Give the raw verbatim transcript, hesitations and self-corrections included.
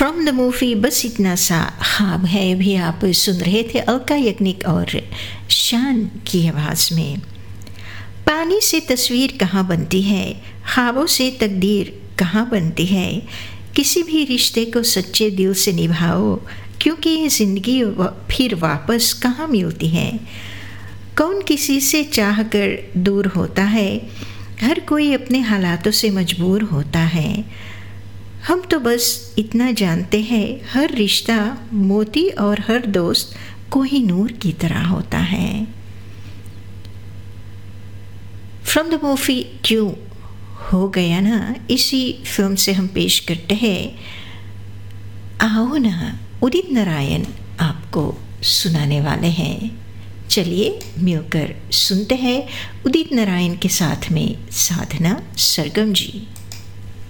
From the movie बस इतना सा ख्वाब है भी आप सुन रहे थे अलका याग्निक और शान की आवाज़ में। पानी से तस्वीर कहाँ बनती है, ख्वाबों से तकदीर कहाँ बनती है। किसी भी रिश्ते को सच्चे दिल से निभाओ, क्योंकि ये ज़िंदगी फिर वापस कहाँ मिलती है। कौन किसी से चाह कर दूर होता है, हर कोई अपने हालातों से मजबूर होता है। हम तो बस इतना जानते हैं, हर रिश्ता मोती और हर दोस्त कोहिनूर की तरह होता है। फ्रॉम द मूवी क्यों हो गया ना, इसी फिल्म से हम पेश करते हैं आओ ना, उदित नारायण आपको सुनाने वाले हैं। चलिए मिलकर सुनते हैं उदित नारायण के साथ में साधना सरगम जी।